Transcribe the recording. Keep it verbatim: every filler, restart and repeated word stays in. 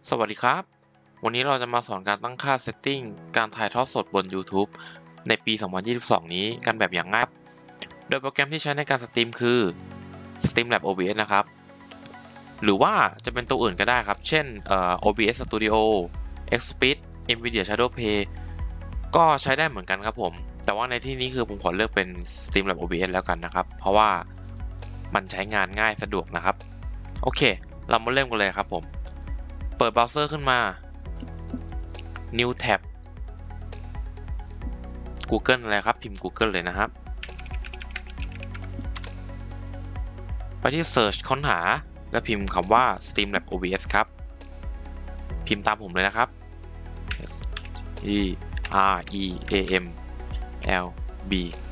สวัสดีครับวันนี้เราจะมาสอนการตั้งค่า Setting การถ่ายทอดสดบน YouTube ในปี สองพันยี่สิบสอง นี้กันแบบอย่างง่ายโดยโปรแกรมที่ใช้ในการสตรีมคือ Streamlabs โอ บี เอส นะครับหรือว่าจะเป็นตัวอื่นก็ได้ครับเช่นเอ่อ โอ บี เอส Studio Xsplit NVIDIA Shadowplay ก็ใช้ได้เหมือนกันครับผมแต่ว่าในที่นี้คือผมขอเลือกเป็น Streamlabs โอ บี เอส แล้วกันนะครับเพราะว่ามันใช้งานง่ายสะดวกนะครับโอเคเรามาเริ่มกันเลยครับผมเปิดเบราว์เซอร์ขึ้นมา New Tab Google อะไรครับพิมพ์ Google เลยนะครับไปที่ Search ค้นหาแล้วพิมพ์คำว่า Streamlabs โอ บี เอส ครับพิมพ์ตามผมเลยนะครับ S T R E A M L B